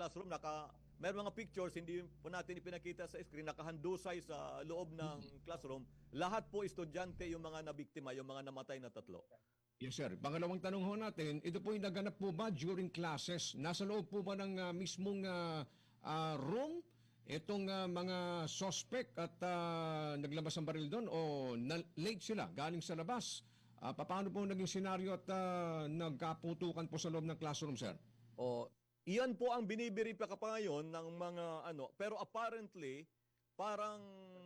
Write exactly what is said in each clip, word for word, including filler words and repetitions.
classroom, naka, may mga pictures, hindi po natin ipinakita sa screen, nakahandusay sa loob ng classroom. Lahat po estudyante yung mga nabiktima, yung mga namatay na tatlo. Yes, sir. Pangalawang tanong ho natin, ito po yung naganap po ba during classes? Nasa loob po ba ng ah, mismong ah, ah, room itong ah, mga suspect at ah, naglabas ng baril doon o na- late sila galing sa labas? Ah, paano po naging senaryo at ah, nagkaputukan po sa loob ng classroom, sir? O, iyan po ang binibiripya ka pa ngayon ng mga ano, pero apparently, parang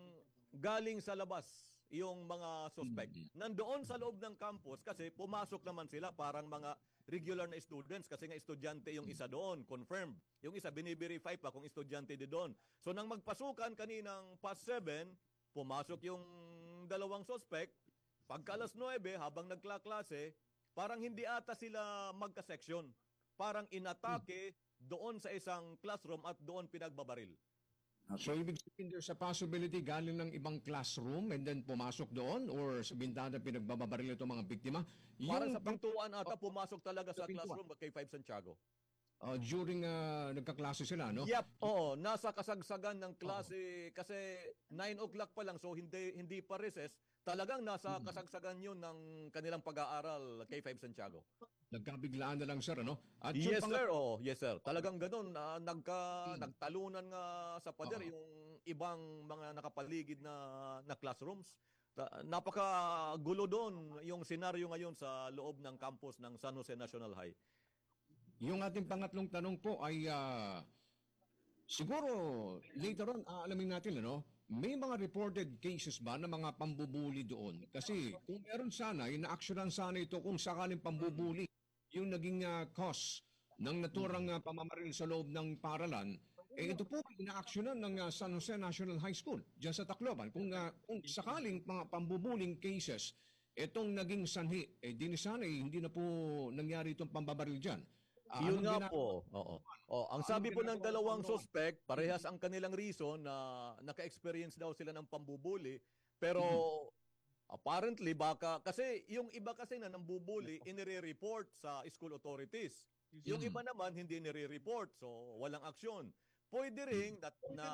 galing sa labas yung mga suspect. Nandoon sa loob ng campus kasi pumasok naman sila parang mga regular na students kasi nga estudyante yung isa doon, confirmed. Yung isa biniverify pa kung estudyante din doon. So nang magpasukan kaninang past seven, pumasok yung dalawang suspect. Pagka alas nuwebe, habang nagklaklase, parang hindi ata sila magka-section. Parang inatake doon sa isang classroom at doon pinagbabaril. So, ibig sabihin there's a possibility galing ng ibang classroom and then pumasok doon or sa bintana pinagbabaril itong mga biktima? Parang sa Yung pintuan ata, pumasok talaga Sa sa pintuan. classroom kay Five Santiago. ah, during ah, nagkaklase sila, no? Yep, oo, nasa kasagsagan ng klase kasi nine o'clock pa lang so hindi hindi pa recess. Talagang nasa kasagsagan yun ng kanilang pag-aaral kay Five Santiago. Nagkabiglaan na lang, sir, ano? At yung Yes pangat- sir, oh, yes sir. Talagang ganoon, na nagka nagtalunan nga sa pader Oo. yung ibang mga nakapaligid na na classrooms. Ta- Napakagulo doon yung senaryo ngayon sa loob ng campus ng San Jose National High. Yung ating pangatlong tanong po ay ah, siguro later on aalamin natin, ano? May mga reported cases ba ng mga pambubuli doon? Kasi kung meron sana, ina-actionan sana ito kung sakaling pambubuli yung naging ah, cause ng naturang ah, pamamaril sa loob ng paralan, eh ito po ina-actionan ng ah, San Jose National High School diyan sa Tacloban. Kung, ah, kung sakaling mga pambubuling cases, itong naging sanhi, eh di sana eh, hindi na po nangyari itong pambabaril dyan. Ah, Yun anong nga ginagawa? po. Oo. Oh, ang Anong sabi po ng ginagawa ng dalawang Panginoon? suspect, parehas ang kanilang reason na naka-experience daw sila ng pambubuli. Pero apparently baka kasi yung iba kasi na nambubuli inire-report sa school authorities. Yung iba naman hindi nire-report so walang aksyon. Pwede rin na, na,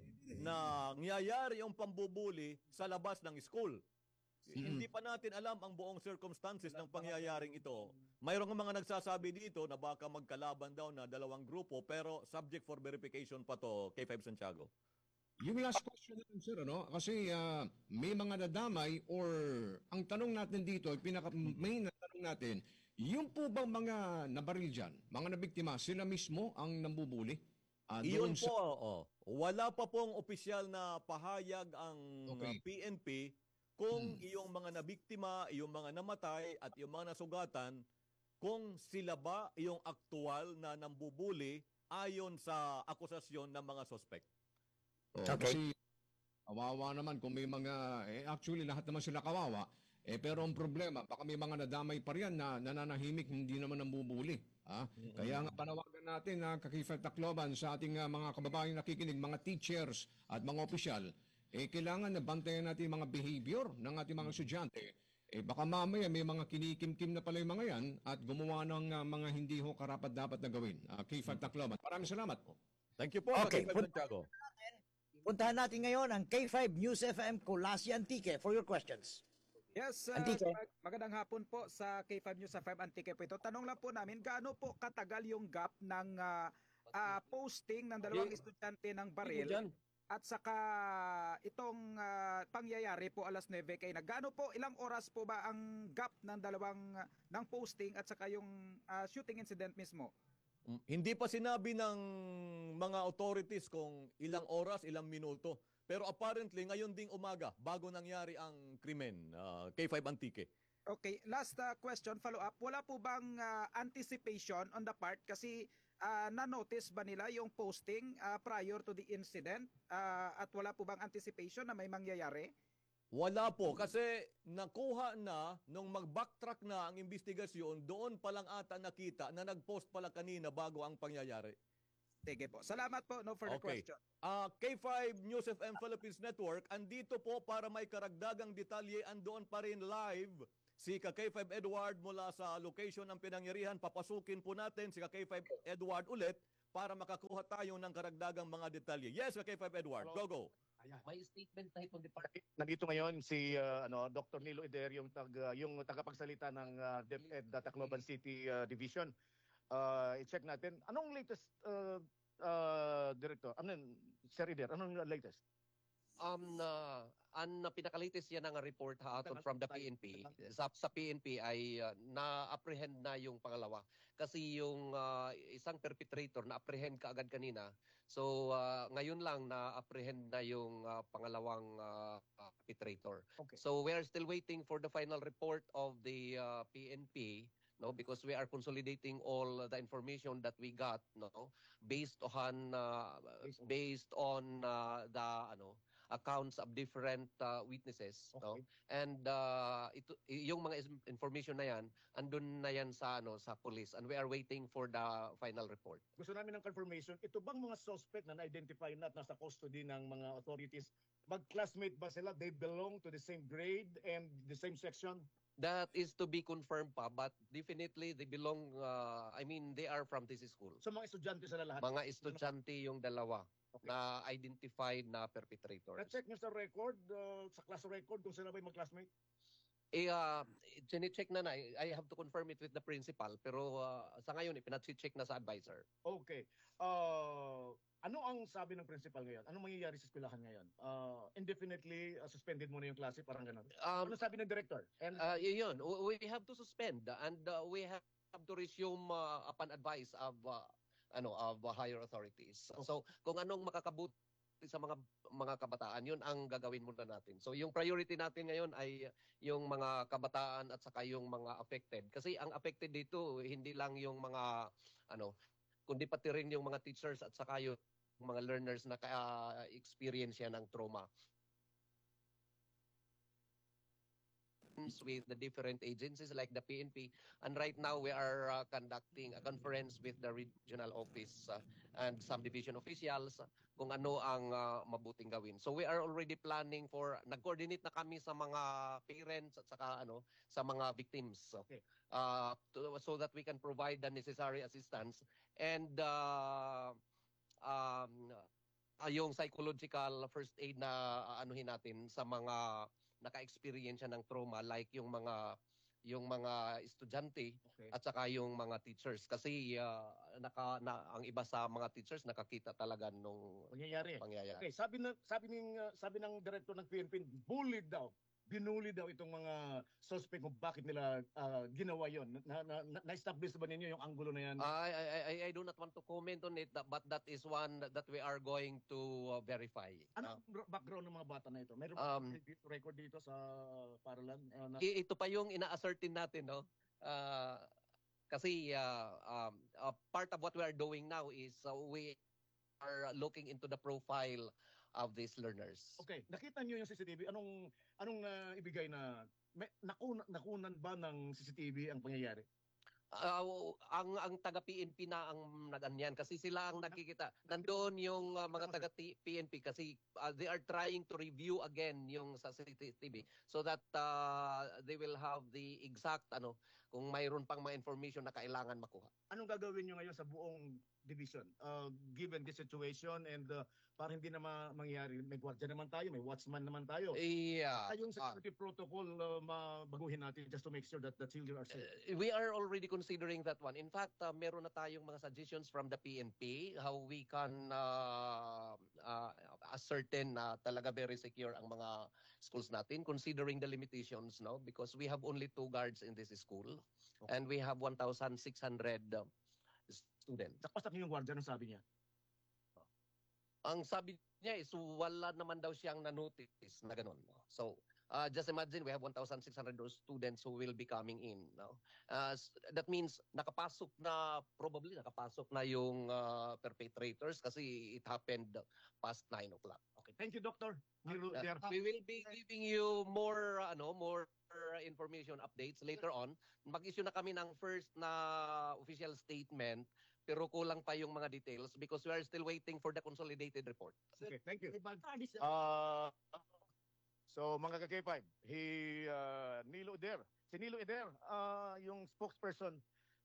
na nangyayari yung pambubuli sa labas ng school. Hindi pa natin alam ang buong circumstances ng pangyayaring ito. Mayroong mga nagsasabi dito na baka magkalaban daw na dalawang grupo pero subject for verification pa to kay Five Santiago. Yung last question na lang, sir, ano? Kasi ah, may mga nadamay or ang tanong natin dito, yung pinaka main na tanong natin, yung po bang mga nabaril dyan, mga nabiktima, sila mismo ang nambubuli? Ah, Iyon doon po, sa... oo. Wala pa pong opisyal na pahayag ang uh, Okay. P N P kung iyong mga nabiktima, iyong mga namatay at iyong mga nasugatan, kung sila ba iyong aktual na nambubuli ayon sa akusasyon ng mga suspect. Oh, Okay. kasi kawawa naman kung may mga, eh, actually lahat naman sila kawawa, eh, pero ang problema, baka may mga nadamay pa riyan na nananahimik, hindi naman nambubuli. Ah? Kaya nga panawagan natin na Kakifat Tacloban sa ating ah, mga kababaeng nakikinig, mga teachers at mga opisyal, eh, kailangan na bantayan natin yung mga behavior ng ating mga estudyante. Eh, baka mamaya may mga kinikimkim na pala yung mga yan at gumawa ng ah, mga hindi ho karapat dapat na gawin. Uh, Kakifat Tacloban. Maraming salamat po. Thank you po, Okay, Kay pun- Santiago. Puntahan natin ngayon ang K five News F M Colasi Antique for your questions. Yes, uh, Antique. mag- magandang hapon po sa K five News sa five Antique po ito. Tanong lang po namin, gaano po katagal yung gap ng ah, ah, posting ng dalawang estudyante ng baril at saka itong ah, pangyayari po alas nuwebe kay na gaano po, ilang oras po ba ang gap ng dalawang ah, ng posting at saka yung ah, shooting incident mismo? Mm, Hindi pa sinabi ng mga authorities kung ilang oras, ilang minuto. Pero apparently, ngayon ding umaga, bago nangyari ang krimen, uh, K five Antique. Okay, last uh, question, follow up. Wala po bang uh, anticipation on the part kasi uh, na-notice ba nila yung posting uh, prior to the incident uh, at wala po bang anticipation na may mangyayari? Wala po, kasi nakuha na nung mag-backtrack na ang investigasyon, doon pa lang ata nakita na nag-post pala kanina bago ang pangyayari. Sige po. Salamat po. No further Okay. question. Ah, K five News F M Philippines Network, andito po para may karagdagang detalye, andoon pa rin live si Ka K five Edward mula sa location ng pinangyarihan. Papasukin po natin si Ka K five Edward ulit para makakuha tayo ng karagdagang mga detalye. Yes, K five Edward. Go, go. May statement na itong department. Nandito ngayon si uh, ano Doctor Nilo Eder, yung tag uh, yung tagapagsalita ng uh, DepEd uh, Tacloban City uh, Division. Uh, i-check natin anong latest uh, uh, director. Ano Sir Eder, anong latest? Um, na ang pinaka-latest yan ang report haton from the P N P. Sa, sa P N P ay uh, na-apprehend na yung pangalawa. Kasi yung uh, isang perpetrator na-apprehend kaagad kanina. So uh, ngayon lang na-apprehend na yung uh, pangalawang uh, uh, perpetrator. Okay. So we are still waiting for the final report of the uh, P N P. No, because we are consolidating all the information that we got, no, based on uh, based on uh, the ano accounts of different uh, witnesses, no, Okay. and uh, ito yung mga is- information na yan andun na yan sa ano sa police, and we are waiting for the final report. Gusto namin ng confirmation, ito bang mga suspect na na-identify na at nasa custody ng mga authorities, mag-classmate ba sila? They belong to the same grade and the same section? That is to be confirmed pa, but definitely they belong. Uh, I mean, they are from this school. So mga estudyante sila lahat? Mga estudyante yung dalawa Okay. na identified na perpetrators. Na-check nyo sa record, uh, sa class record, kung sila ba yung mag-classmate? Eh, uh, check na na. I have to confirm it with the principal. Pero uh, sa ngayon, ipinacheck na sa advisor. Okay. Uh, ano ang sabi ng principal ngayon? Anong mangyayari sa eskwelahan ngayon? Uh, indefinitely uh, suspended muna yung klase, parang ganun. Um, Ano sabi ng director? And uh, yun, we have to suspend and uh, we have to resume uh, upon advice of uh, ano of uh, higher authorities. So kung anong makakabuti sa mga mga kabataan, yun ang gagawin muna natin. So yung priority natin ngayon ay yung mga kabataan at saka yung mga affected. Kasi ang affected dito hindi lang yung mga ano, kundi pati rin yung mga teachers at saka yung mga learners na ka-experience yan ng trauma. With the different agencies like the P N P, and right now we are uh, conducting a conference with the regional office uh, and some division officials uh, kung ano ang uh, mabuting gawin. So we are already planning for, nag-coordinate na kami sa mga parents at saka ano sa mga victims, Okay. uh, to, so that we can provide the necessary assistance and uh, um, uh, yung psychological first aid na uh, anuhin natin sa mga naka-experience ng trauma, like yung mga yung mga estudyante okay. at saka yung mga teachers, kasi uh, naka na, ang iba sa mga teachers nakakita talaga nung Mangyayari. pangyayari. Okay, sabi ng sabi ng uh, sabi ng director ng P N P, bullied daw. Binuli daw itong mga suspect kung bakit nila uh, ginawa yon. Na, na, na, na-establish ba ninyo yung anggulo na yan? I, I I I do not want to comment on it, but that is one that we are going to uh, verify. Ano ang background ng mga bata na ito? Mayroon Um, ba record dito sa paralan? Uh, na- I- ito pa yung ina-ascertain natin, no? Uh, kasi uh, um, uh, part of what we are doing now is uh, we are looking into the profile of these learners. Okay, nakita niyo yung C C T V. Anong anong uh, ibigay na may, nakuna, nakunan ba ng C C T V ang pangyayari? Uh, ang ang taga P N P na ang naganyan kasi sila ang nakikita. Nandoon yung uh, mga taga P N P kasi uh, they are trying to review again yung sa C C T V so that uh, they will have the exact ano kung mayroon pang mga information na kailangan makuha. Anong gagawin niyo ngayon sa buong division? Uh, given the situation and uh, para hindi na ma- mangyari, may gwardiya naman tayo, may watchman naman tayo. Yeah. Ay, yung security protocol, uh, mabaguhin natin just to make sure that the children are safe. Uh, we are already considering that one. In fact, uh, meron na tayong mga suggestions from the P N P how we can uh, uh, ascertain na talaga very secure ang mga schools natin considering the limitations, no? Because we have only two guards in this school and we have one thousand six hundred uh, students. Kapasak niyo yung gwardiya, anong sabi niya? Ang sabi niya is wala naman daw siyang na-notice na ganun. No? So, uh, just imagine we have one thousand six hundred students who will be coming in. No? Uh, that means nakapasok na, probably nakapasok na yung uh, perpetrators kasi it happened past nine o'clock. Okay, thank you, Doctor. Nilo Uh, Eder. we will be giving you more uh, ano more information updates later on. Mag-issue na kami ng first na official statement pero kulang pa yung mga details because we are still waiting for the consolidated report. Okay, thank you. Uh, so, mga ka-K five, he, uh, Nilo Eder. Si Nilo Eder, uh, yung spokesperson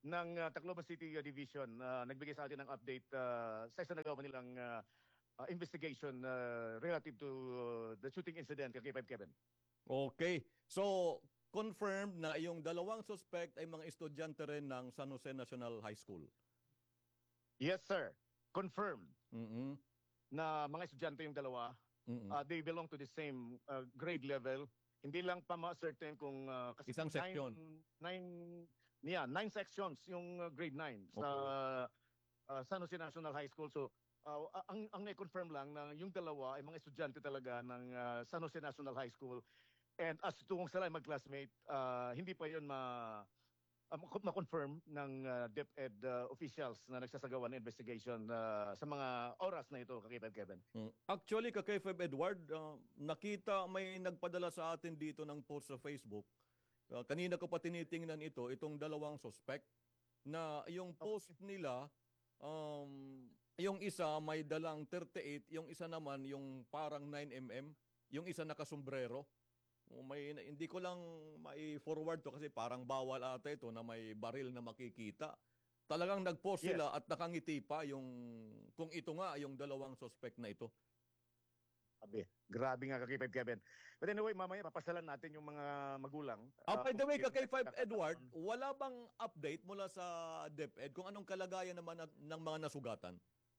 ng uh, Tacloban City uh, Division uh, nagbigay sa atin ng update uh, sa isang nagawa nilang uh, uh, investigation uh, relative to uh, the shooting incident kay K five Kevin. Okay. So, confirmed na yung dalawang suspect ay mga estudyante rin ng San Jose National High School. Yes, sir. Confirmed Mm-mm. na mga estudyante yung dalawa. Mm-mm. Uh, they belong to the same uh, grade level. Hindi lang pa ma-certain kung uh, kasi Isang nine- section. Nine, yeah, nine sections yung uh, grade nine sa uh, San Jose National High School. So, uh, ang ang na-confirm lang na yung dalawa ay mga estudyante talaga ng uh, San Jose National High School. And as to kung sila ay mag-classmate, uh, hindi pa yun ma uh, ma-confirm ng uh, DepEd uh, officials na nagsasagawa ng investigation uh, sa mga oras na ito, Kakipad Kevin. Mm. Actually, kay Feb Edward, uh, nakita, may nagpadala sa atin dito ng post sa Facebook. Uh, kanina ko pa tinitingnan ito, itong dalawang suspect, na yung post nila, um, yung isa may dalang thirty-eight, yung isa naman yung parang nine millimeter, yung isa nakasombrero. May, hindi ko lang mai-forward to kasi parang bawal ata ito na may baril na makikita. Talagang nag-post Yes. sila at nakangiti pa yung kung ito nga yung dalawang suspect na ito. Sabi, grabe nga Kakipad Kevin. But anyway, mamaya papasalan natin yung mga magulang. Ah, Uh, by the way, kung- kay Five Edward, wala bang update mula sa DepEd kung anong kalagayan naman at- ng mga nasugatan?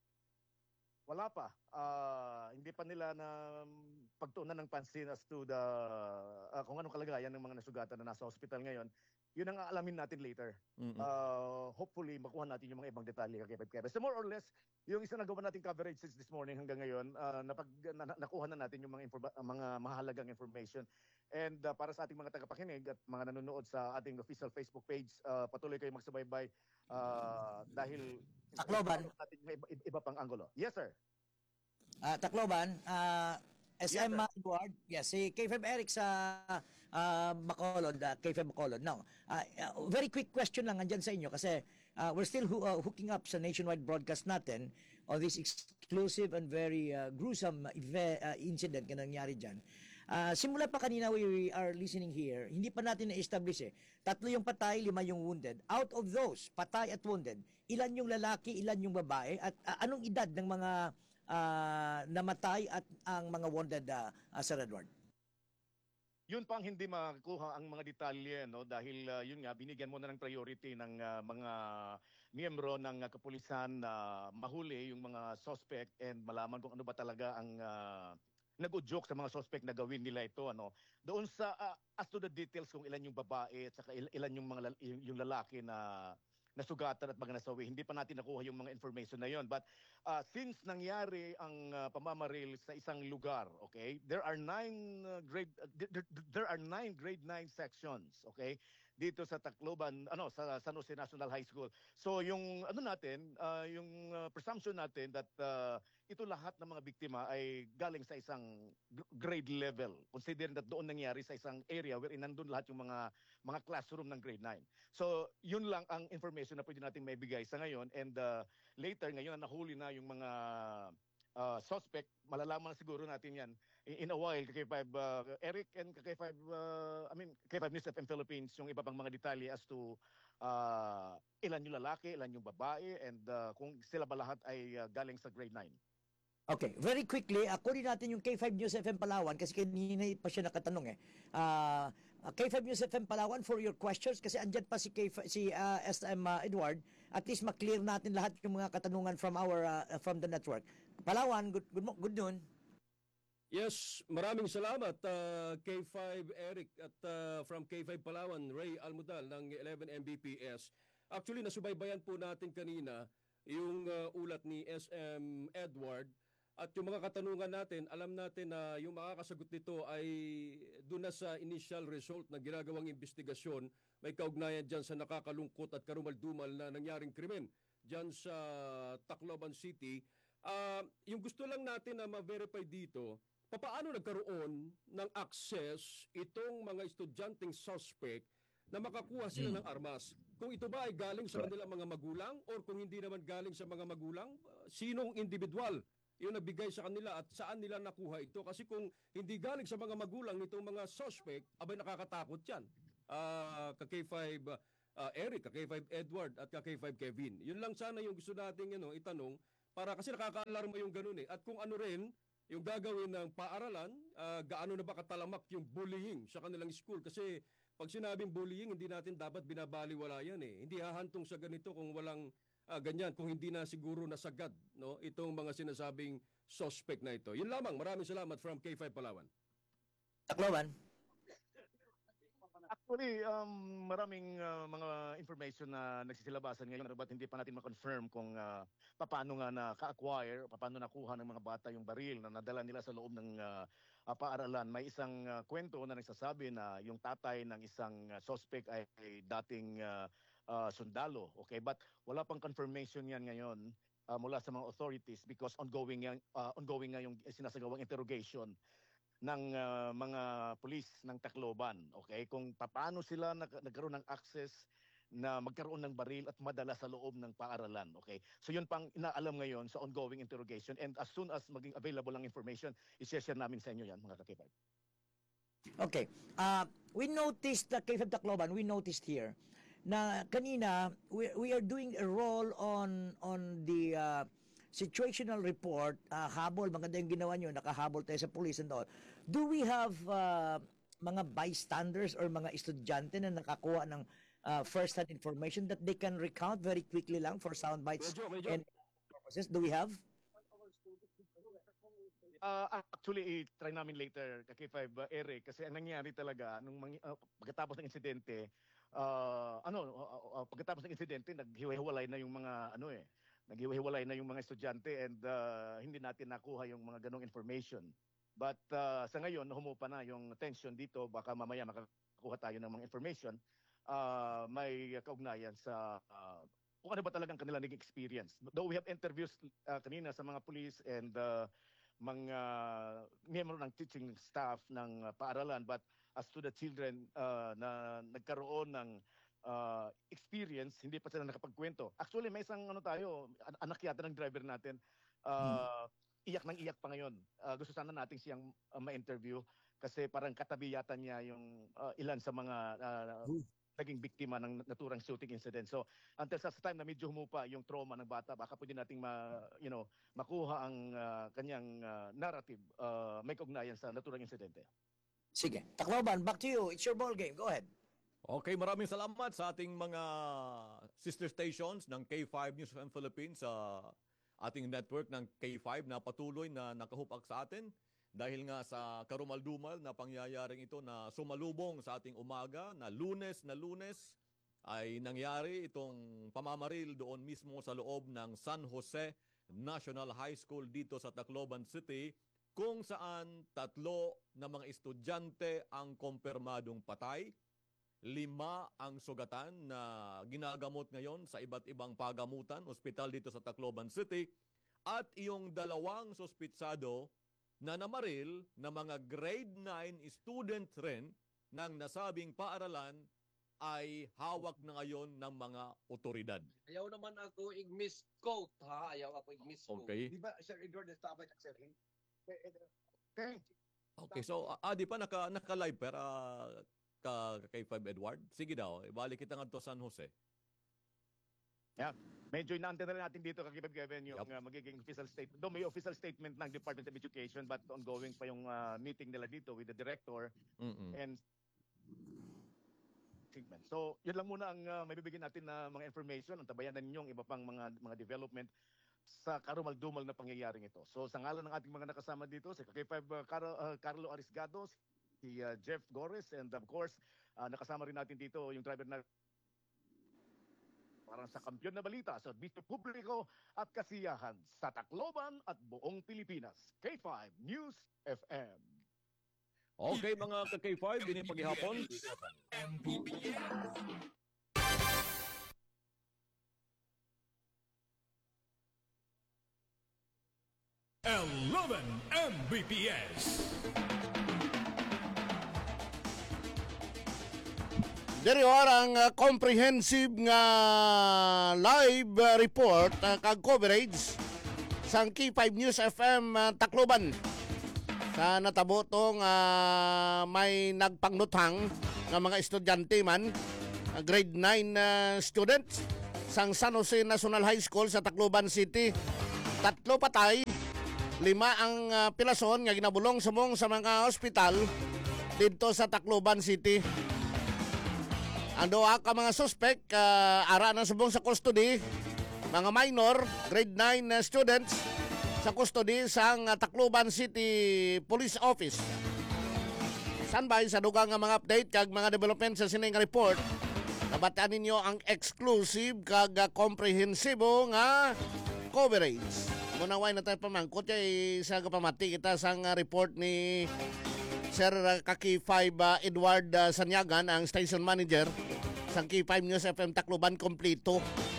Wala pa. Ah, hindi pa nila na pagtuunan ng pansin as to the ah, kung anong kalagayan ng mga nasugatan na nasa hospital ngayon. Yun ang aalamin natin later. Mm-mm. Uh, hopefully, makuha natin yung mga ibang detalye kay Kevin. So more or less, yung isa nagawa nating coverage since this morning hanggang ngayon, uh, napag, na, na- nakuha na natin yung mga, informa- mga mahalagang information. And uh, para sa ating mga tagapakinig at mga nanonood sa ating official Facebook page, uh, patuloy kayong magsubaybay uh, dahil Tacloban. natin yung iba, iba pang angulo. Yes, sir. Ah, Tacloban, ah, S M Yes, Edward, yes, si K five Eric sa ah, Bacolod, ah, K five Bacolod. Now, ah, ah, very quick question lang andyan sa inyo kasi ah, we're still hoo- ah, hooking up sa nationwide broadcast natin on this exclusive and very ah, gruesome eve- ah, incident na nangyari dyan. Ah, simula pa kanina we are listening here, hindi pa natin na-establish eh. Tatlo yung patay, lima yung wounded. Out of those, patay at wounded, ilan yung lalaki, ilan yung babae, at ah, anong edad ng mga ah, namatay at ang mga wounded, uh, Sir Edward? Yun pang hindi makuha ang mga detalye, no, dahil uh, yun nga binigyan mo na ng priority ng uh, mga miyembro ng uh, kapulisan na mahuli yung mga suspect and malaman kung ano ba talaga ang uh, nag-udyok sa mga suspect na gawin nila ito, ano. Doon sa uh, as to the details kung ilan yung babae at saka il- ilan yung mga lal- yung, yung lalaki na nasugatan at mga nasawi, hindi pa natin nakuha yung mga information na yon. But uh, since nangyari ang uh, pamamaril sa isang lugar, okay, there are nine uh, grade uh, there, there are nine grade nine sections, okay, dito sa Tacloban, ano, sa San Jose National High School. So yung ano natin, uh, yung uh, presumption natin that uh, ito lahat ng mga biktima ay galing sa isang g- grade level, considering that doon nangyari sa isang area wherein nandun lahat yung mga mga classroom ng grade nine. So yun lang ang information na pwede nating maibigay sa ngayon, and uh, later ngayon na nahuli na yung mga uh, suspect, malalaman na siguro natin yan in, in a while. K five uh, Eric and K five uh, I mean K five News F M Philippines yung iba pang mga detalye as to uh, ilan yung lalaki, ilan yung babae, and uh, kung sila ba lahat ay uh, galing sa grade nine. Okay, very quickly, uh, kunin natin yung K five News F M Palawan kasi kanina pa siya nakatanong eh. Ah, uh, K five News F M Palawan for your questions kasi andyan pa si K five, si uh, S M uh, Edward, at least ma-clear natin lahat yung mga katanungan from our uh, from the network. Palawan, good good mo- good noon. Yes, maraming salamat uh, K five Eric at uh, from K five Palawan, Ray Almudal ng eleven M B P S. Actually, nasubaybayan po natin kanina yung uh, ulat ni S M Edward at yung mga katanungan natin, alam natin na yung makakasagot nito ay doon na sa initial result na ginagawang investigasyon, may kaugnayan dyan sa nakakalungkot at karumaldumal na nangyaring krimen dyan sa Tacloban City. Uh, yung gusto lang natin na ma-verify dito, papaano nagkaroon ng access itong mga estudyanteng suspect na makakuha sila ng armas? Kung ito ba ay galing sa kanilang mga magulang or kung hindi naman galing sa mga magulang, uh, sinong individual yung nabigay sa kanila at saan nila nakuha ito? Kasi kung hindi galing sa mga magulang nitong mga suspect, abay nakakatakot yan. Uh, ka K five ah, Eric, ka K five Edward at ka K five Kevin. Yun lang sana yung gusto nating ano, itanong para kasi nakaka-alarma yung ganun eh. At kung ano rin yung gagawin ng paaralan, ah, gaano na ba katalamak yung bullying sa kanilang school kasi pag sinabing bullying, hindi natin dapat binabaliwala yan eh. Hindi hahantong sa ganito kung walang ah, ganyan, kung hindi na siguro nasagad no, itong mga sinasabing suspect na ito. Yun lamang, maraming salamat from K five Palawan. Tacloban. Actually, um, maraming uh, mga information na nagsisilabasan ngayon but hindi pa natin ma-confirm kung uh, paano nga na-acquire, paano nakuha ng mga bata yung baril na nadala nila sa loob ng uh, uh, paaralan. May isang uh, kwento na nagsasabi na yung tatay ng isang uh, suspect ay, ay dating uh, uh, sundalo. Okay, but wala pang confirmation yan ngayon uh, mula sa mga authorities because ongoing, yang- uh, ongoing nga yung sinasagawang interrogation ng uh, mga pulis ng Tacloban, okay? Kung paano sila nag- nagkaroon ng access na magkaroon ng baril at madala sa loob ng paaralan, okay? So yun pang inaalam ngayon sa ongoing interrogation and as soon as maging available ang information, i-share namin sa inyo yan, mga kakibay. Okay. Uh, we noticed, uh, K five Tacloban, we noticed here na kanina we, we are doing a roll on on the uh, situational report, uh, habol, maganda yung ginawa nyo, nakahabol tayo sa police and all. Do we have uh, mga bystanders or mga estudyante na nakakuha ng uh, first-hand information that they can recount very quickly lang for sound bites Medyo, medyo. and purposes? Do we have? Uh, actually, i-try namin later, K five uh, Eric, kasi ang nangyari talaga, nung mangi- uh, pagkatapos ng insidente, uh, ano, uh, uh, pagkatapos ng insidente, naghiwa-hiwalay na yung mga, ano eh, naghiwa-hiwalay na yung mga estudyante and uh, hindi natin nakuha yung mga ganong information. But uh, sa ngayon, humupa na yung tension dito, baka mamaya makakuha tayo ng mga information, uh, may kaugnayan sa uh, kung ano ba talagang kanilang naging experience. Though we have interviews uh, kanina sa mga police and uh, mga miyembro ng teaching staff ng uh, paaralan, but as to the children uh, na nagkaroon ng uh, experience, hindi pa sila nakapagkwento. Actually, may isang ano tayo, an- anak yata ng driver natin, uh, iyak nang iyak pa ngayon. Uh, gusto sana natin siyang uh, ma-interview kasi parang katabi yata niya yung uh, ilan sa mga uh, naging biktima ng naturang shooting incident. So, until sa time na medyo humupa yung trauma ng bata, baka pwede nating ma, you know, makuha ang uh, kanyang uh, narrative, uh, may kaugnayan sa naturang insidente. Sige. Tacloban, back to you. It's your ball game. Go ahead. Okay, maraming salamat sa ating mga sister stations ng K five News of Philippines sa ating network ng K five na patuloy na nakahupak sa atin dahil nga sa karumal-dumal na pangyayaring ito na sumalubong sa ating umaga na Lunes na Lunes ay nangyari itong pamamaril doon mismo sa loob ng San Jose National High School dito sa Tacloban City kung saan tatlo na mga estudyante ang kumpirmadong patay. Lima ang sugatan na ginagamot ngayon sa iba't ibang pagamutan, ospital dito sa Tacloban City. At yung dalawang sospitsado na namaril na mga grade nine students rin ng nasabing paaralan ay hawak na ngayon ng mga otoridad. Ayaw naman ako i-misquote, ha? Ayaw ako i-misquote. Okay. Di ba, Sir Edward, nagtabay ka, Sir? Okay. Okay, so uh, ah, di pa naka, naka-live pero uh, ka kay five Edward. Sige daw, ibalik kita nga to San Jose. Yeah. Medyo inaantay na rin natin dito kay Kevin yung Yup. uh, magiging official statement. Though may official statement ng Department of Education but ongoing pa yung uh, meeting nila dito with the director Mm-mm. and segment. So, yun lang muna ang uh, may bibigyan natin na mga information. Ang tabayan ninyong iba pang mga mga development sa karumal-dumal na pangyayaring ito. So, sa ngalan ng ating mga nakasama dito, si K five uh, Car- uh, Carlo Arisgado, si uh, Jeff Gores, and of course, uh, nakasama rin natin dito yung driver na parang sa kampiyon na balita sa Bisto Publiko at Kasiyahan sa Tacloban at buong Pilipinas. K five News F M. Okay mga ka-K five, binipaghihapon. eleven M B P S. Diri orang uh, comprehensive nga live uh, report uh, kag coverage sang K five News F M uh, Tacloban. Sa natabo tong uh, may nagpangnuthang nga mga estudyante man uh, grade nine uh, students sang San Jose National High School sa Tacloban City. Tatlo patay, lima ang uh, pilason nga ginabulong sumong sa mga ospital dito sa Tacloban City. Ang duha ka mga suspect uh, ara na subong sa custody, mga minor grade nine uh, students sa custody sang uh, Tacloban City Police Office. Standby sa dugang nga mga update kag mga development sa sining report. Nabataan ninyo ang exclusive kag uh, komprehensibo nga coverage. Muna way na tayo pamangkot ay sa kapamati kita sang uh, report ni Sir uh, Kaki five uh, Edward uh, Sanyagan, ang station manager sang K five News F M Tacloban, kompleto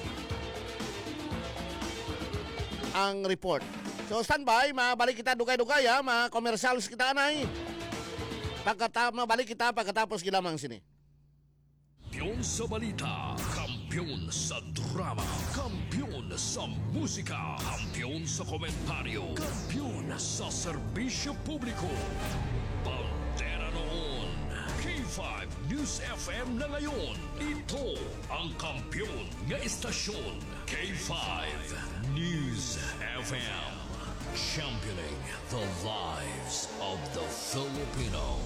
ang report. So standby, mabalik kita dugay-dugay ha, mga commercials kita anay. Pagkatapos mabalik kita pagkatapos gilamang sini. Kampiyon sa balita, kampiyon sa drama, kampiyon sa musika, kampiyon sa komentaryo, kampiyon sa serbisyo publiko. Pantera noon, K five News F M na ngayon. Ito ang kampiyon nga istasyon, K five News F M. Championing the lives of the Filipino.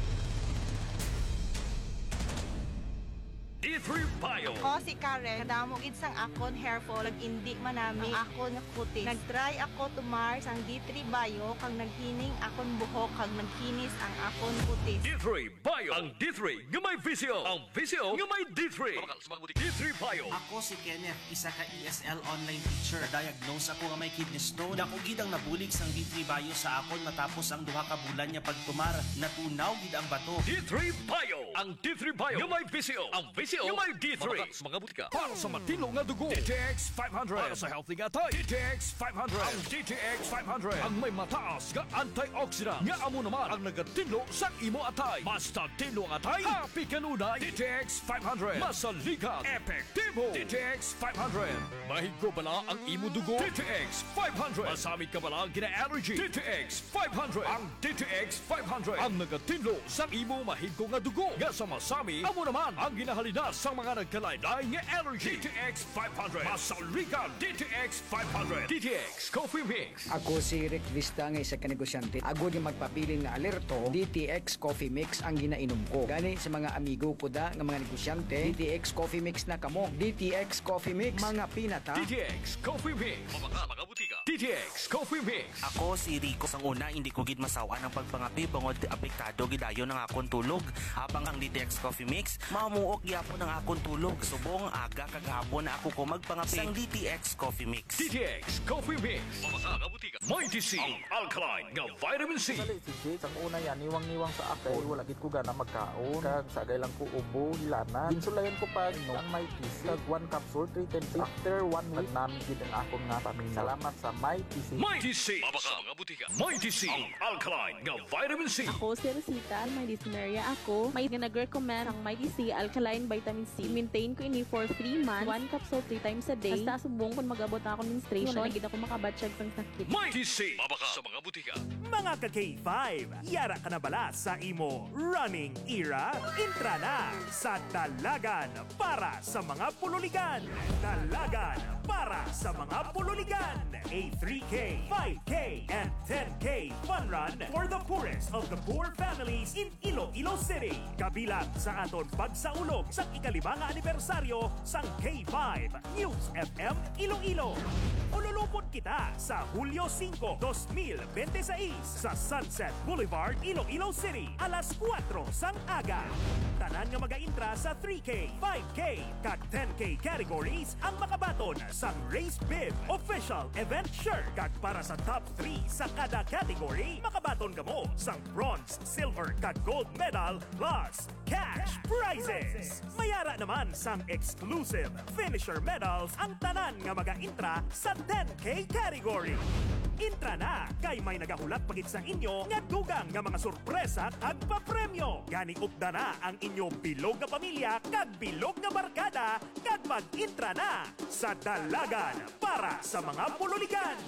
D three Bio. Ako si Karen, kadamo gid sang akon hair fall, ag indi man nami ang akon nga kutis. Nagtry ako tumar sang D three Bio kag naghining akon buhok kag nagkinis ang akon kutis. D three Bio. Ang D three nga may visio. Ang visio nga may D three. D three Bio. Ako si Kenneth, isa ka E S L online teacher. Diagnose ako nga may kidney stone. Dako gid ang nabulig sang D three Bio sa akon matapos ang duha ka bulan nya pagtumar. Natunaw gid ang bato. D three Bio. Ang D three Bio nga may visio. Ang visio nga may D three. Mga butika. Para sa matino nga dugo, D T X five hundred. Para sa healthy nga tay, D T X five hundred. Ang D T X five hundred ang may mataas nga antioxidant nga amo naman ang nagatinlo sa imo atay. Basta tinlo ang atay, happy kanunay. D T X five hundred. Masaligan, epektibo. D T X five hundred. Mahigko bala ang imo dugo. D T X five hundred. Masamit ka bala gina-allergy. D T X five hundred. Ang D T X five hundred ang nagatinlo sa imo mahigko nga dugo. Nga sa masami, amo naman ang ginahalina sa mga nagkalaylay nga allergy. D T X five hundred. Masaligan, D T X five hundred. D T X Coffee Mix. Ako si Rick Vista nga isa ka negosyante. Ako di magpabilin nga alerto, D T X Coffee Mix ang ginainom ko. Gani sa mga amigo ko da nga mga negosyante, D T X Coffee Mix na kamo. D T X Coffee Mix, mga pinata. D T X Coffee Mix. Mga mga butika. D T X Coffee Mix. Ako si Rico. Sang una, hindi ko gid masawa ng pagpangapi bangod apektado gidayon ng akon tulog. Habang ang D T X Coffee Mix, mamuok gyapon ang akon tulog. Subong aga kagahapon na ako ko magpangapi sang D T X Coffee Mix. D T X Coffee Mix. Mga mga butika. Mighty C. Ang alkaline nga vitamin C. Dali si Jay, sang una yan, niwang-niwang sa akay, wala gid ko gana magkaon. Kag sagay lang ko ubo, hilana. Ginsulayan ko pa no, ang Mighty C. Kag one capsule, three times after one week, namin gid ang akong nga pamilya. Salamat sa Mighty C. Mighty C. Mga mga butika. Mighty C. Ang alkaline nga vitamin C. Ako si Rosita, may dyspnea ako. May nag-recommend ang Mighty C Alkaline Vitamin C. Maintain ko ini for three months, one capsule three times a day. Basta subong kung mag-abot na ako menstruation, wala gid ako makabatsyag pang sakit. Mighty C. Mabaka sa mga butika. Mga ka-K five, yara ka na bala sa imo running era? Intra na sa Dalagan para sa mga pululigan. Dalagan para sa mga pululigan. A three K, five K, and ten K fun run for the poorest of the poor families in Iloilo City. Kabilang sa aton pagsaulog sa ikalimang anibersaryo sang K five News F M Iloilo. Ululupot kita sa Hulyo five, twenty twenty-six sa Sunset Boulevard, Iloilo City, alas kuwatro sang aga. Tanan nga mag-intra sa three K, five K, kag ten K categories ang makabaton sa Race Bib Official Event Shirt. Kag para sa top three sa kada category, makabaton ka mo sa bronze, silver, kag gold medal plus cash prizes. Mayara naman sang exclusive finisher medals ang tanan nga mag-intra sa ten K category. Intra na kay may nagahulat pagit sa inyo nga dugang nga mga sorpresa kag papremyo. Gani upda na ang inyo bilog nga pamilya kag bilog nga barkada kag mag-intra na sa Dalagan para sa mga pululigan.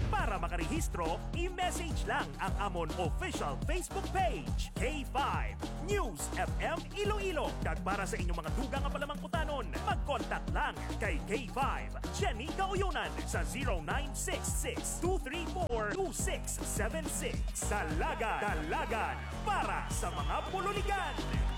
Para makarehistro, i-message lang ang amon official Facebook page, K five News F M Iloilo. Kag para sa inyong mga dugang nga palamang putanon, mag-contact lang kay K five Jenny Gauyunan sa zero nine six six, two three four, two six seven six. Dalagan, dalagan para sa mga pululigan.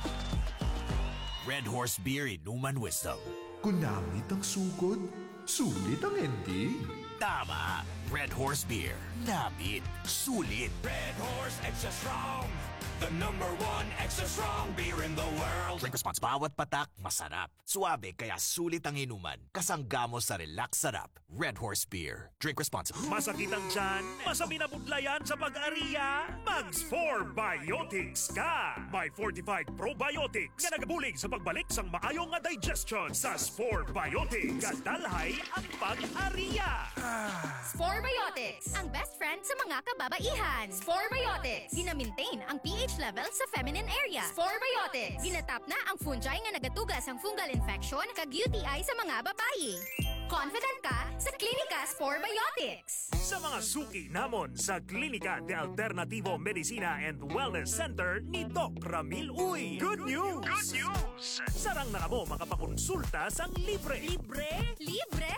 Red Horse Beer Inuman Wisdom. Kunamit ang sugod, sulit ang ending. Tama. Red Horse Beer. Namit. Sulit. Red Horse Extra Strong. The number one extra strong beer in the world. Drink response. Bawat patak, masarap. Suabe, kaya sulit ang inuman. Kasanggamo sa relax sarap. Red Horse Beer. Drink responsibly. Masakit ang tiyan? Masabi na budlayan sa pag-ariya? Mags four Biotics ka! May fortified probiotics nga nagabulig sa pagbalik sang maayong nga digestion sa Spore Biotics. Kadalhay ang pag-ariya. Spore Biotics, ang best friend sa mga kababaihan. Spore Biotics, gina-maintain ang pH level sa feminine area. Spore Biotics, ginatap na ang fungi nga nagatugas ang fungal infection kag U T I sa mga babayi. Confident ka sa Klinika Spore Biotics. Sa mga suki namon sa Klinika de Alternativo Medicina and Wellness Center ni Doc Ramil Uy. Good news! Good news! Sarang na mo makapakonsulta sang libre. Libre? Libre!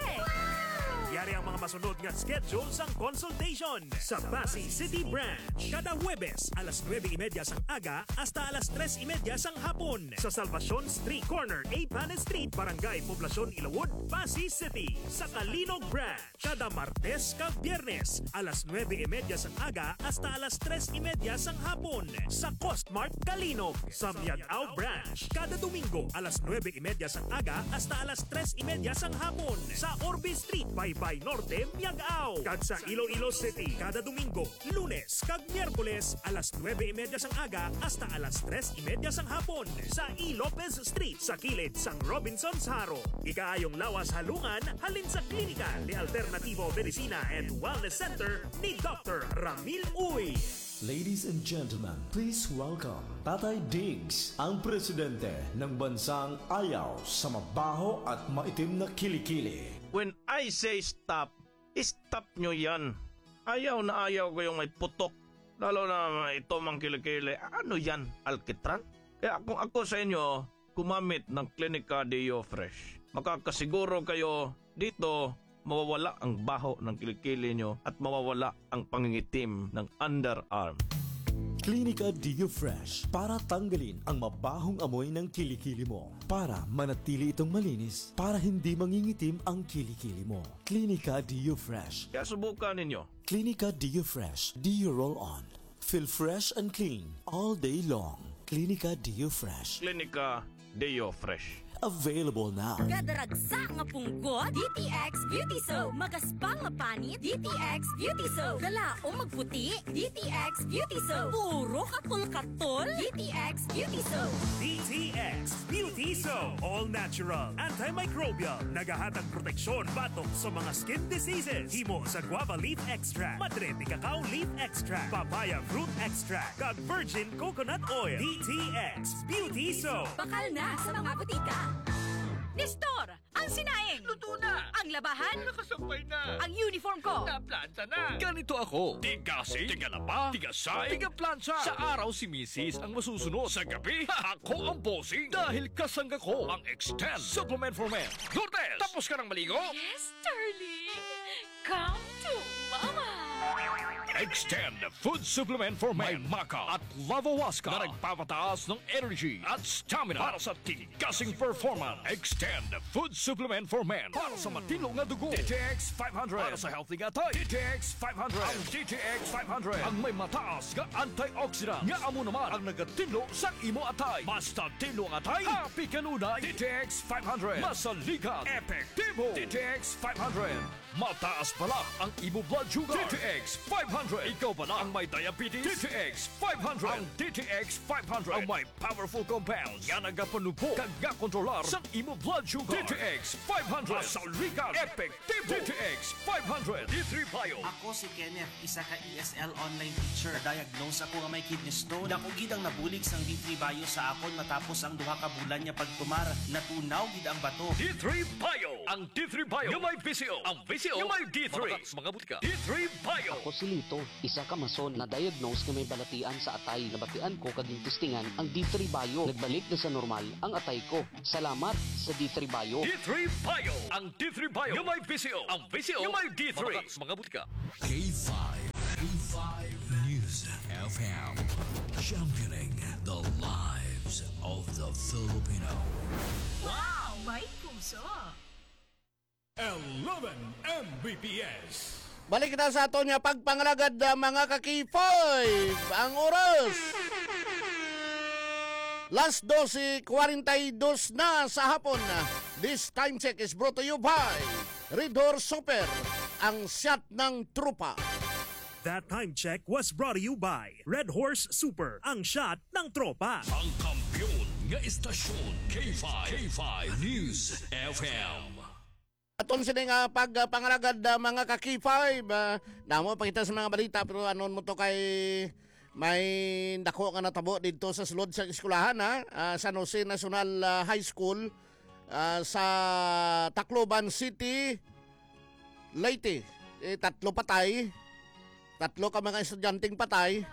Yari ang mga masunod nga schedule sang consultation sa Pasig City Branch. Kada Huwebes, alas nueve y media sang aga hasta alas tres y media sang hapon. Sa Salvacion Street Corner, A. Panes Street, Barangay Poblacion, Ilawod, Pasig City. Sa Kalinog Branch, kada Martes kag Biyernes, alas nueve y media sang aga hasta alas tres y media sang hapon. Sa Costmart Kalinog. Sa Miagao Branch, kada Domingo, alas nueve y media sang aga hasta alas tres y media sang hapon. Sa Orbe Street, by Bay Norte, Miagao. Kag sa Iloilo City, kada Domingo, Lunes, kag Miyerkules, alas nueve y media sang aga hasta alas tres y media sang hapon. Sa E. Lopez Street, sa kilid sang Robinson's Haro. Ikaayong lawas halungan, halin sa Klinika de Alternativo Medicina and Wellness Center ni Doctor Ramil Uy. Ladies and gentlemen, please welcome Tatay Diggs, ang presidente ng bansang ayaw sa mabaho at maitim na kilikili. When I say stop, stop nyo yan. Ayaw na ayaw ko yung may putok. Lalo na ito mang kilikili. Ano yan? Alkitran? Kaya kung ako sa inyo, kumamit ng Klinika Deo Fresh. Makakasiguro kayo dito mawawala ang baho ng kilikili nyo at mawawala ang pangingitim ng underarm. Klinika Deo Fresh para tanggalin ang mabahong amoy ng kilikili mo. Para manatili itong malinis, para hindi mangingitim ang kilikili mo. Klinika Deo Fresh. Kaya subukan ninyo. Klinika Deo Fresh. Deo Roll On. Feel fresh and clean all day long. Klinika Deo Fresh. Klinika Deo Fresh. Available now. Kadaragsa nga punggot, D T X Beauty Soap. Magaspang nga panit, D T X Beauty Soap. Kalaong magputi, D T X Beauty Soap. Puro katol-katol, D T X Beauty Soap. D T X Beauty Soap. All natural, antimicrobial, nagahatag proteksyon batok sa mga skin diseases. Himo sa guava leaf extract, madre de cacao leaf extract, papaya fruit extract, kag virgin coconut oil. D T X Beauty Soap. Bakal na sa mga butika. Nestor, ang sinaing. Luto na. Ang labahan. Nakasampay na. Ang uniform ko. Naplanta na. Ganito ako. Tigasing, tigalaba, tigasay, tigaplansya. Sa araw si Missus ang masusunod. Sa gabi, ako ang bossing. Dahil kasangga ko ang Extend Supplement for Men. Lourdes, tapos ka ng maligo? Yes, darling. Come to mama. Extend Food Supplement for Men. May Maca at Lavawaska na nagpapataas ng energy at stamina para sa tigasing performance. Extend Food Supplement for Men para sa matino nga dugo. D T X five hundred para sa healthy nga tayo. D T X five hundred. Ang D T X five hundred ang may mataas nga antioxidant nga amo naman ang nagatino sa imo atay. Basta tino nga atay, happy kanunay. D T X five hundred. Masaligan, epektibo. D T X five hundred. Mataas pala ang imo blood sugar. D T X five hundred. Ikaw pala ang may diabetes. D T X five hundred. Ang D T X five hundred ang may powerful compounds. Yan ang gapanupo kag gakontrolar sa imo blood sugar. D T X five hundred. Masaligan, epektibo. D T X five hundred. D three Bio. Ako si Kenneth, isa ka E S L online teacher. Diagnose ako nga may kidney stone. Dako gid ang nabulig sang D three Bio sa akon matapos ang duha ka bulan niya pagtumar. Natunaw gid ang bato. D three Bio. Ang D three Bio nga may P C O. Ang P C O bisyo, yung may D three. Mga butika. D three Bio. Ako si Lito, isa ka mason na diagnose nga may balatian sa atay. Nabatian ko kaging testingan ang D three Bio. Nagbalik na sa normal ang atay ko. Salamat sa D three Bio. D three Bio. Ang D three Bio, yung may bisyo. Ang bisyo, yung may D three. Mga butika. K five. K five News F M. Championing the lives of the Filipino. Wow! May puso! eleven M B P S. Balik kita sa ato niya pagpangalagad uh, mga kakipoy. Ang oras. Last twelve forty-two na sa hapon. This time check is brought to you by Red Horse Super, ang shot ng trupa. That time check was brought to you by Red Horse Super, ang shot ng tropa. Ang kampiyon nga istasyon K five. K five News F M. Aton sila nga pagpangalagad uh, mga ka-K five. Uh, namo pakita sa mga balita pero anon mo to kay may dako nga natabo dito sa sulod sa eskwelahan ha, uh, San Jose National uh, High School uh, sa Tacloban City, Leyte. Eh, tatlo patay. Tatlo ka mga estudyanteng patay.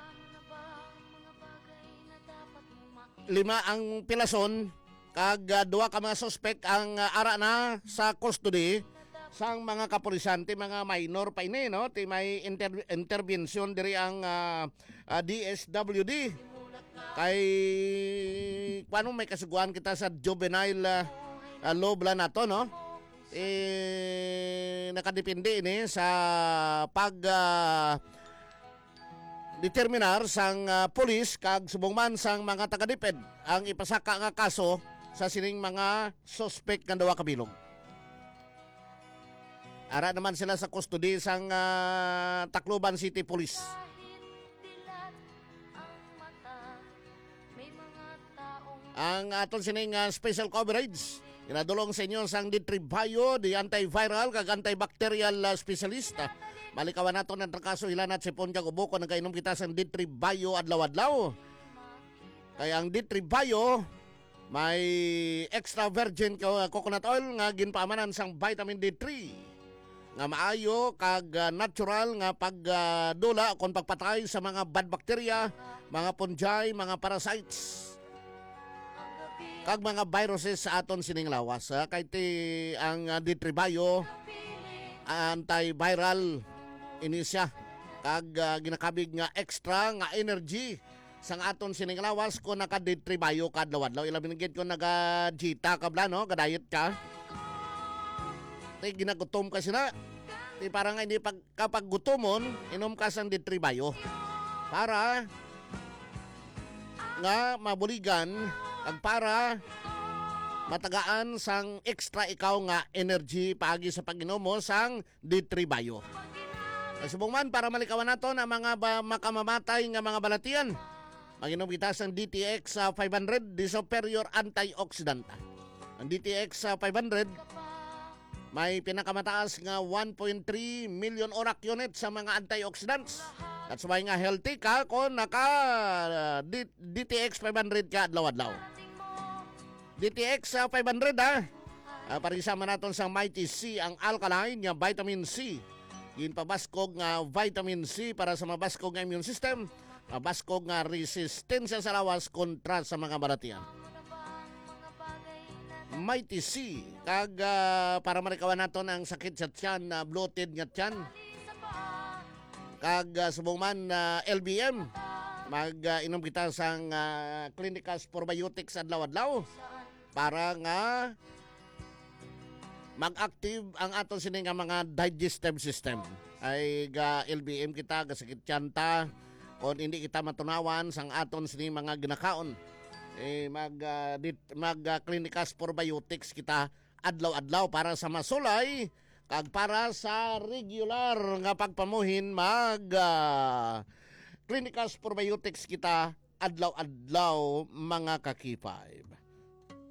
Lima ang pilason. Kag uh, duwa ka mga suspect ang uh, ara na sa custody sang mga kapulisante, mga minor pa ini, no? Ti may inter- intervention diri ang uh, uh, D S W D. Kay paano may kasuguan kita sa juvenile uh, uh, law bla nato, no? Eh nakadepende ini sa pag uh, determinar sang uh, pulis kag subong man sang mga taga-deped ang ipasaka nga kaso sa sining mga suspect nga duwa ka bilog. Ara naman sila sa custody sang uh, Tacloban City Police. Ang aton sining uh, special coverage inadulong sa inyo sang D three Bio, di antiviral kag antibacterial uh, specialist. Malikawan nato ng kaso ilanat si Ponja Gubuko nagkainom kita sang D three Bio adlaw-adlaw. Kaya ang D three Bio may extra virgin coconut oil nga ginpaamanan sang vitamin D three nga maayo kag uh, natural nga pagdula uh, kon pagpatay sa mga bad bacteria, mga fungi, mga parasites kag mga viruses sa aton sining lawas. Uh, kay ti ang uh, D three Bio antiviral ini siya kag uh, ginakabig nga extra nga energy sang aton sining lawas ko naka D three Bio kadlaw-adlaw. Ilabi gid ko naga-jita ka bla no, ka-diet ka. Tay ginagutom ka sila. Tay parang hindi pag kapag gutomon, inom ka sang D three Bio para nga mabuligan ag para matagaan sang extra ikaw nga energy paagi sa pag-inom mo sang D three Bio. Subong man para malikawan nato na mga ba, makamamatay nga mga balatian. Mag-inom kita sang D T X uh, five hundred, di superior antioxidant. Ang D T X uh, five hundred may pinakamataas nga one point three million ORAC unit sa mga antioxidants. That's why nga healthy ka kung naka uh, D- DTX five hundred ka adlaw-adlaw. D T X uh, five hundred ha. Uh, parisama naton sa Mighty C ang alkaline nga vitamin C. Ginpabaskog nga vitamin C para sa mabaskog nga immune system. Mabaskog nga resistensya sa lawas kontra sa mga balatian. Mighty C kag uh, para marikawan naton ang sakit sa tiyan, uh, bloated nga tiyan. Kag uh, subong man uh, L B M mag uh, inom kita sang uh, Clinicas probiotics adlaw-adlaw para nga mag-active ang aton sining nga mga digestive system. Ay ga L B M kita ga sakit tiyan ta kung hindi kita matunawan sang aton sining mga ginakaon. Eh mag uh, dit, mag uh, Clinicas probiotics kita adlaw-adlaw para sa masulay kag para sa regular nga pagpamuhin mag uh, Clinicas probiotics kita adlaw-adlaw mga ka-K five.